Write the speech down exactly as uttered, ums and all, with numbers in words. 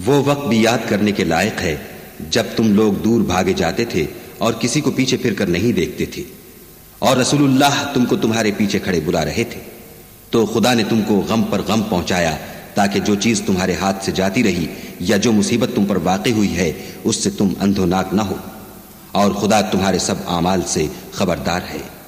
वो वक्त भी याद करने के लायक है जब तुम लोग दूर भागे जाते थे और किसी को पीछे फिरकर नहीं देखते थे और रसूलुल्लाह तुमको तुम्हारे पीछे खड़े बुला रहे थे, तो खुदा ने तुमको गम पर गम पहुंचाया ताकि जो चीज तुम्हारे हाथ से जाती रही या जो मुसीबत तुम पर वाक़ई हुई है उससे तुम अंधोनाक न हो, और खुदा तुम्हारे सब आमाल से खबरदार है।